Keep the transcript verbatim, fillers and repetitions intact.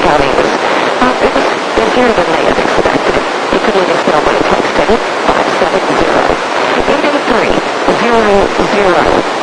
County was, uh, it was busier than they had expected. You could leave a family texted at five seven zero, eight eight three, zero zero